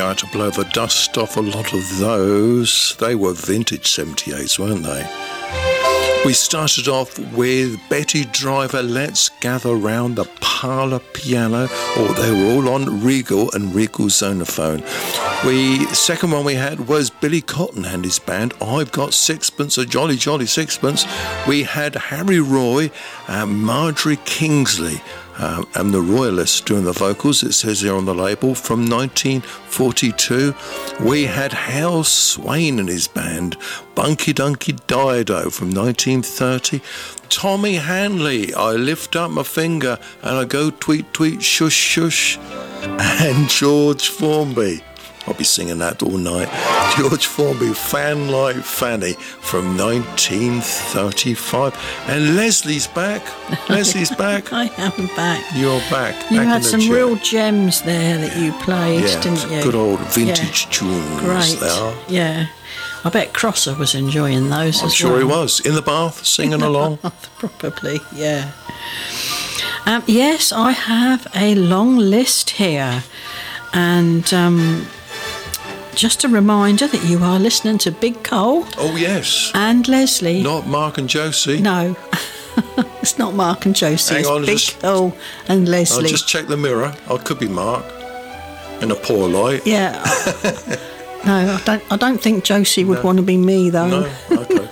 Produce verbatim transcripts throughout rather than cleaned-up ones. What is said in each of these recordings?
to blow the dust off a lot of those. They were vintage seventy-eights, weren't they? We started off with Betty Driver, Let's Gather Round the Parlour Piano. Oh, they were all on Regal and Regal Zonophone. We, the second one we had was Billy Cotton and his band, I've Got Sixpence, a Jolly Jolly Sixpence. We had Harry Roy and Marjorie Kingsley. Um, and the Royalists doing the vocals, it says here on the label, from nineteen forty-two. We had Hal Swain and his band, Bunky Dunky Dido, from nineteen thirty. Tommy Hanley, I Lift Up My Finger and I Go Tweet Tweet Shush Shush. And George Formby, I'll be singing that all night. George Formby, Fan Like Fanny, from nineteen thirty-five. And Leslie's back. Leslie's back. I am back. You're back. You back had in the some chair. real gems there that you played, yeah, didn't you? Good old vintage yeah. tunes. Great. They are. Yeah. I bet Crosser was enjoying those I'm as sure well. he was. In the bath, singing along. Probably, yeah. Um, yes, I have a long list here. And um, just a reminder that you are listening to Big Cole. Oh, yes. And Leslie. Not Mark and Josie. No. It's not Mark and Josie. Hang it's on, Big just, Cole and Leslie. I'll just check the mirror. Oh, it could be Mark. In a poor light. Yeah. No, I don't. I don't think Josie would No. want to be me, though. No, okay.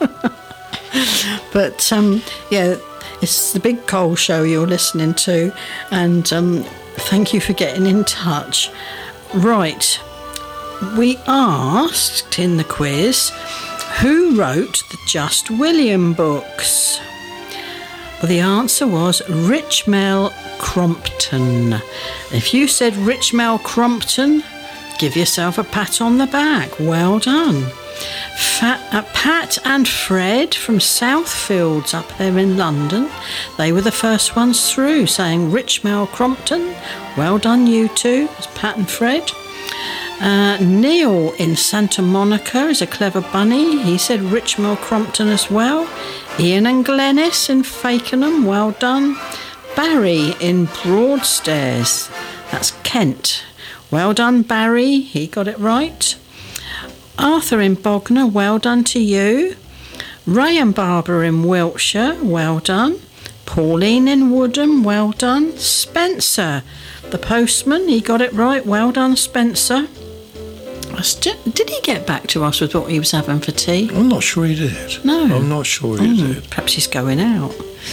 But um, yeah, it's the Big Cole show you're listening to, and um, thank you for getting in touch. Right, we asked in the quiz who wrote the Just William books. Well, the answer was Richmel Crompton. If you said Richmel Crompton, give yourself a pat on the back. Well done. Fat, uh, Pat and Fred from Southfields up there in London, they were the first ones through, saying Richmel Crompton. Well done, you two. It's Pat and Fred. Uh, Neil in Santa Monica is a clever bunny. He said Richmel Crompton as well. Ian and Glennis in Fakenham. Well done. Barry in Broadstairs. That's Kent. Well done, Barry. He got it right. Arthur in Bognor. Well done to you. Ray and Barbara in Wiltshire. Well done. Pauline in Woodham. Well done. Spencer, the postman. He got it right. Well done, Spencer. I st- did he get back to us with what he was having for tea? I'm not sure he did. No. I'm not sure he Oh, did. perhaps he's going out.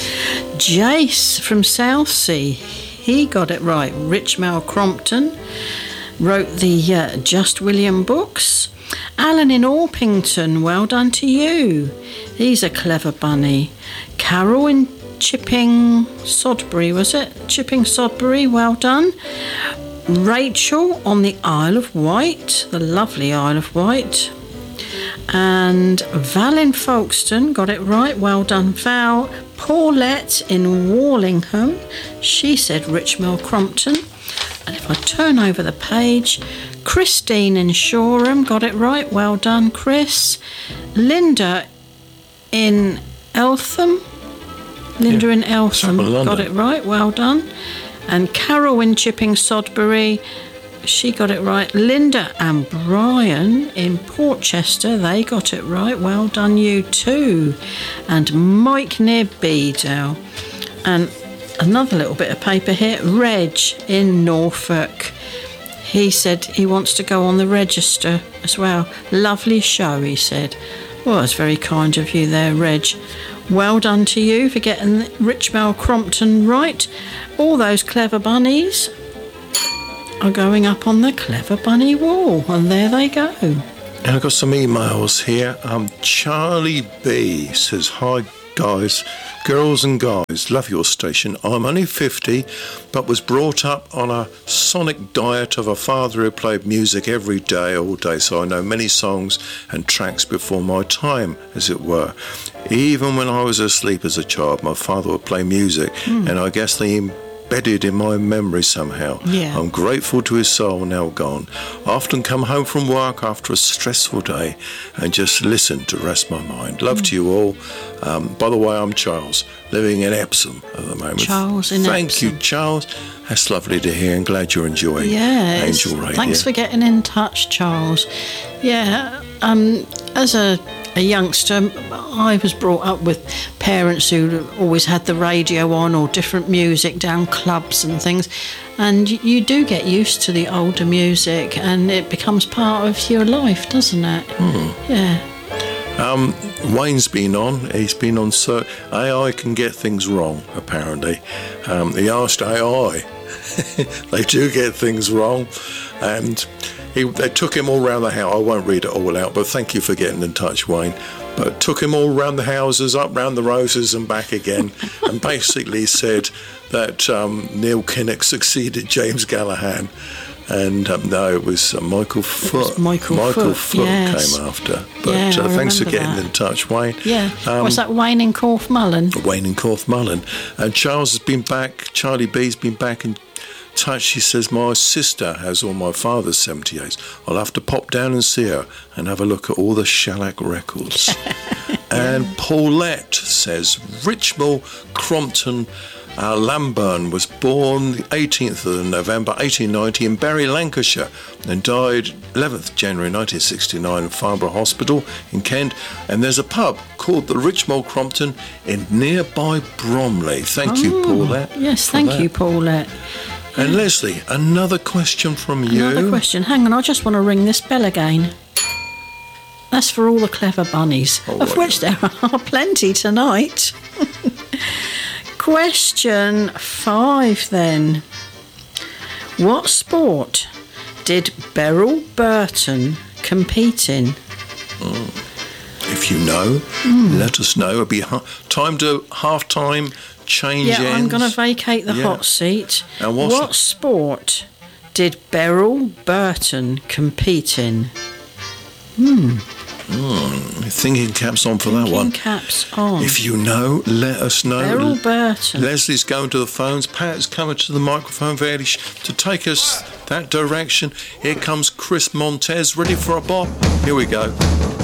Jace from Southsea. He got it right. Richmel Crompton wrote the uh, Just William books. Alan in Orpington, well done to you. He's a clever bunny. Carol in Chipping Sodbury, was it? Chipping Sodbury, well done. Rachel on the Isle of Wight, the lovely Isle of Wight. And Val in Folkestone, got it right, well done, Val. Paulette in Warlingham, she said Richmel Crompton. And if I turn over the page, Christine in Shoreham, got it right, well done, Chris. Linda in Eltham, Linda Yeah, in Eltham, got it right, well done. And Carol in Chipping Sodbury, she got it right. Linda and Brian in Portchester, they got it right. Well done, you too. And Mike near Bedale. And another little bit of paper here. Reg in Norfolk. He said he wants to go on the register as well. Lovely show, he said. Well, that's very kind of you there, Reg. Well done to you for getting Richmel Crompton right. All those clever bunnies are going up on the Clever Bunny wall, and there they go. And I've got some emails here. Um, Charlie B says, hi guys, girls and guys, love your station. I'm only fifty, but was brought up on a sonic diet of a father who played music every day, all day, so I know many songs and tracks before my time, as it were. Even when I was asleep as a child, my father would play music, mm. and I guess the embedded in my memory somehow. Yeah. I'm grateful to his soul now gone. I often come home from work after a stressful day and just listen to rest my mind. Love mm. to you all. Um, by the way, I'm Charles, living in Epsom at the moment. Charles in Thank Epsom. you, Charles. That's lovely to hear, and glad you're enjoying yes. Angel Radio. Thanks for getting in touch, Charles. Yeah, um, as a, a youngster, I was brought up with parents who always had the radio on or different music down clubs and things, and you do get used to the older music and it becomes part of your life, doesn't it? Hmm. Yeah. Um, Wayne's been on. He's been on. So A I can get things wrong. Apparently, um, he asked A I. They do get things wrong, and he, they took him all around the house. I won't read it all out, but thank you for getting in touch, Wayne. But took him all around the houses, up round the roses and back again, and basically said that um, Neil Kinnock succeeded James Gallagher. And um, no, it was uh, Michael Foot. Michael, Michael Foot, Foot yes. came after. But yeah, uh, thanks for getting that. in touch, Wayne. Yeah. Um, Was that Wayne in Corfmullen? Wayne in Corfmullen. And Charles has been back. Charlie B's been back in touch. She says, my sister has all my father's seventy-eights. I'll have to pop down and see her and have a look at all the shellac records. yeah. And Paulette says, Richmal Crompton Uh, Lamburn was born the eighteenth of November eighteen ninety in Bury, Lancashire, and died eleventh January nineteen sixty-nine in Farnborough Hospital in Kent. And there's a pub called the Richmal Crompton in nearby Bromley. Thank oh, you, Paulette. Yes, thank that. you, Paulette. And yeah. Leslie, another question from you. Another question. Hang on, I just want to ring this bell again. That's for all the clever bunnies, oh, of which there are plenty tonight. Question five then. What sport did Beryl Burton compete in? Mm. If you know, mm. let us know. It'll be ha- time to half-time, change yeah, ends. I'm going to vacate the yeah. hot seat. And what's what that? sport did Beryl Burton compete in? Hmm. Mm, thinking caps on for thinking that one. Caps on. If you know, let us know. Beryl Burton. Leslie's going to the phones. Pat's coming to the microphone very sh- to take us that direction. Here comes Chris Montez, ready for a bop. Here we go.